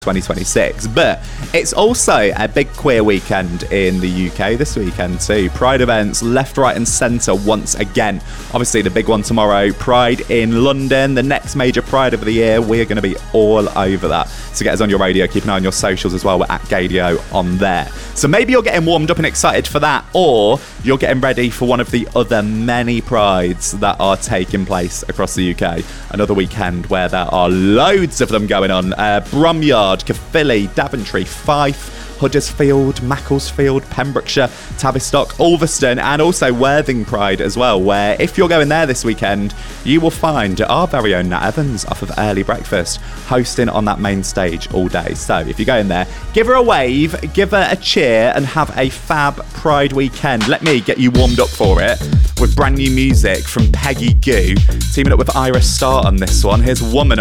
2026, but it's also a big queer weekend in the UK this weekend too. Pride events left, right and centre once again. Obviously the big one tomorrow, Pride in London, the next major Pride of the year. We're going to be all over that. So get us on your radio, keep an eye on your socials as well. We're at Gaydio on there. So maybe you're getting warmed up and excited for that, or you're getting ready for one of the other many Prides that are taking place across the UK. Another weekend where there are loads of them going on. Bromyard, Caerphilly, Daventry, Fife, Huddersfield, Macclesfield, Pembrokeshire, Tavistock, Ulverston, and also Worthing Pride as well, where if you're going there this weekend, you will find our very own Nat Evans off of Early Breakfast hosting on that main stage all day. So if you're going there, give her a wave, give her a cheer, and have a fab Pride weekend. Let me get you warmed up for it with brand new music from Peggy Gou, teaming up with Iris Starr on this one. Here's Woman on